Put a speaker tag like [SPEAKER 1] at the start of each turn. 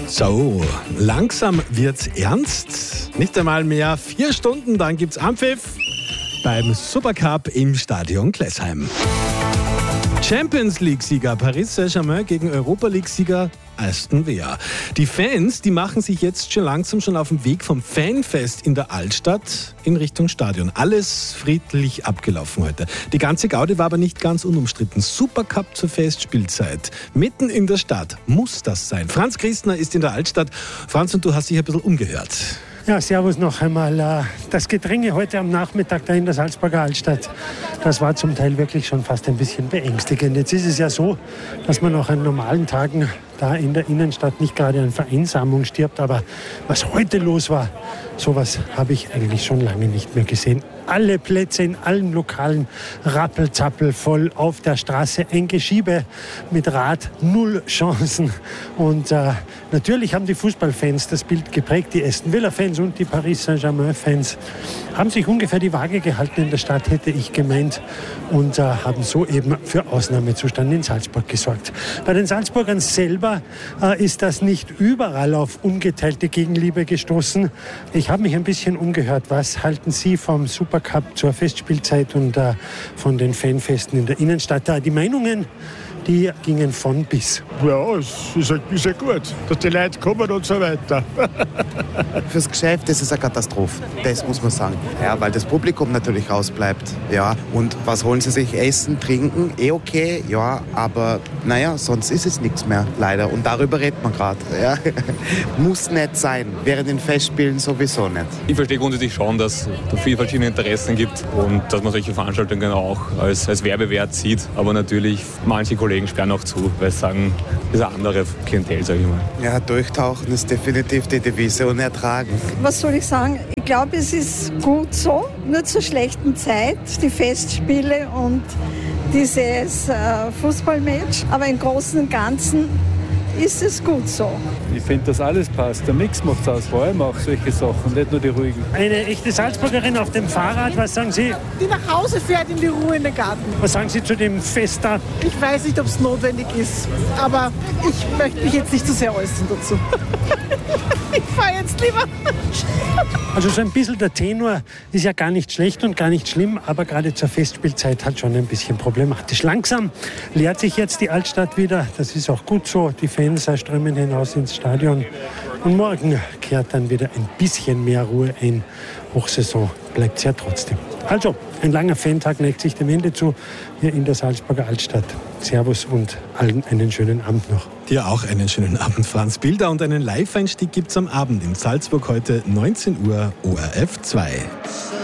[SPEAKER 1] So, langsam wird's ernst. Nicht einmal mehr 4 Stunden, dann gibt's Anpfiff beim Supercup im Stadion Klesheim. Champions League-Sieger Paris Saint-Germain gegen Europa League-Sieger Aston Villa. Die Fans, die machen sich jetzt schon langsam auf den Weg vom Fanfest in der Altstadt in Richtung Stadion. Alles friedlich abgelaufen heute. Die ganze Gaudi war aber nicht ganz unumstritten. Supercup zur Festspielzeit. Mitten in der Stadt. Muss das sein? Franz Christner ist in der Altstadt. Franz, und du hast dich ein bisschen umgehört.
[SPEAKER 2] Ja, servus noch einmal. Das Gedränge heute am Nachmittag da in der Salzburger Altstadt, das war zum Teil wirklich schon fast ein bisschen beängstigend. Jetzt ist es ja so, dass man auch an normalen Tagen da in der Innenstadt nicht gerade an Vereinsamung stirbt. Aber was heute los war, sowas habe ich eigentlich schon lange nicht mehr gesehen. Alle Plätze in allen Lokalen rappelzappel voll, auf der Straße ein Geschiebe mit Rad, 0 Chancen. Und natürlich haben die Fußballfans das Bild geprägt. Die Aston Villa-Fans und die Paris Saint-Germain-Fans haben sich ungefähr die Waage gehalten in der Stadt, hätte ich gemeint, und haben so eben für Ausnahmezustand in Salzburg gesorgt. Bei den Salzburgern selber ist das nicht überall auf ungeteilte Gegenliebe gestoßen. Ich habe mich ein bisschen umgehört. Was halten Sie vom Supercup zur Festspielzeit und von den Fanfesten in der Innenstadt? Die Meinungen, die gingen von bis.
[SPEAKER 3] Ja, es ist ja gut, dass die Leute kommen und so weiter.
[SPEAKER 4] Fürs Geschäft ist es eine Katastrophe, das muss man sagen. Ja, weil das Publikum natürlich rausbleibt. Ja, und was holen sie sich? Essen, trinken, okay, ja, aber naja, sonst ist es nichts mehr, leider. Und darüber redet man gerade. Ja. Muss nicht sein, während den Festspielen sowieso nicht.
[SPEAKER 5] Ich verstehe grundsätzlich schon, dass es viele verschiedene Interessen gibt und dass man solche Veranstaltungen auch als Werbewert sieht. Aber natürlich, manche Kollegen sperren auch zu, weil sie sagen, das ist eine andere Klientel, sage ich mal.
[SPEAKER 4] Ja, durchtauchen ist definitiv die Devise und ertragen.
[SPEAKER 6] Was soll ich sagen? Ich glaube, es ist gut so, nur zur schlechten Zeit, die Festspiele und dieses Fußballmatch. Aber im Großen und Ganzen ist es gut so.
[SPEAKER 7] Ich finde, dass alles passt. Der Mix macht es aus, vor allem auch solche Sachen, nicht nur die ruhigen.
[SPEAKER 2] Eine echte Salzburgerin auf dem Fahrrad, was sagen Sie?
[SPEAKER 8] Die nach Hause fährt in die Ruhe in den Garten.
[SPEAKER 2] Was sagen Sie zu dem Fest da?
[SPEAKER 8] Ich weiß nicht, ob es notwendig ist, aber ich möchte mich jetzt nicht zu sehr äußern dazu. Ich fahre jetzt lieber.
[SPEAKER 2] Also so ein bisschen der Tenor ist ja gar nicht schlecht und gar nicht schlimm, aber gerade zur Festspielzeit halt schon ein bisschen problematisch. Langsam leert sich jetzt die Altstadt wieder, das ist auch gut so. Die Fans strömen hinaus ins Stadion und morgen kehrt dann wieder ein bisschen mehr Ruhe ein. Hochsaison bleibt es ja trotzdem. Also, ein langer Fantag neigt sich dem Ende zu, hier in der Salzburger Altstadt. Servus und allen einen schönen Abend noch.
[SPEAKER 1] Dir auch einen schönen Abend, Franz. Bilder und einen Live-Einstieg gibt's am Abend in Salzburg heute 19 Uhr ORF 2.